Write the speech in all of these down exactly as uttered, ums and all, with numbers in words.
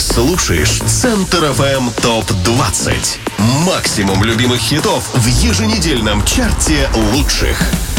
слушаешь Центр эф эм топ двадцать. Максимум любимых хитов в еженедельном чарте лучших.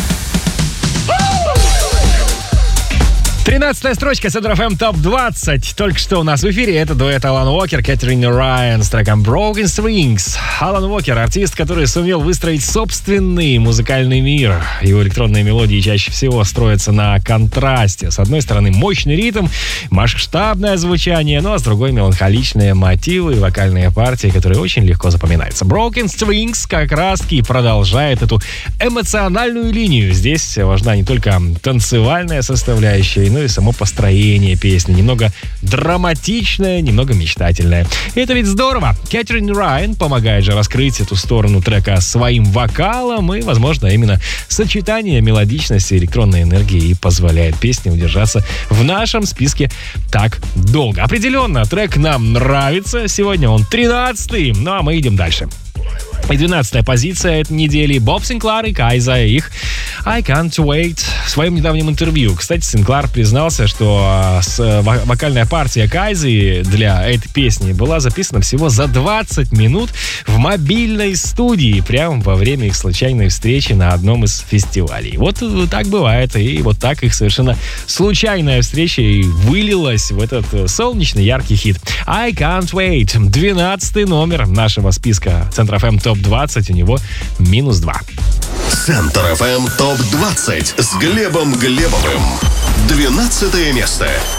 тринадцатая строчка Центр эф эм топ двадцать. Только что у нас в эфире это дуэт Алан Уокер, Кэтрин Райан с треком Broken Strings. Алан Уокер — артист, который сумел выстроить собственный музыкальный мир. Его электронные мелодии чаще всего строятся на контрасте. С одной стороны мощный ритм, масштабное звучание, ну а с другой меланхоличные мотивы и вокальные партии, которые очень легко запоминаются. Broken Strings как раз-таки продолжает эту эмоциональную линию. Здесь важна не только танцевальная составляющая, ну и само построение песни. Немного драматичное, немного мечтательное. И это ведь здорово. Кэтрин Райан помогает же раскрыть эту сторону трека своим вокалом, и, возможно, именно сочетание мелодичности и электронной энергии и позволяет песне удержаться в нашем списке так долго. Определенно, трек нам нравится. Сегодня он тринадцатый, ну а мы идем дальше. И двенадцатая позиция этой недели — Боб Синклар и Кайза, их I Can't Wait. В своем недавнем интервью, кстати, Синклар признался, что вокальная партия Кайзы для этой песни была записана всего за двадцать минут в мобильной студии, прямо во время их случайной встречи на одном из фестивалей. Вот так бывает, и вот так их совершенно случайная встреча и вылилась в этот солнечный яркий хит. I Can't Wait. двенадцатый номер нашего списка Центр эф эм топ двадцать, у него минус два. Центр эф эм топ двадцать с Глебом Глебовым. двенадцатое место.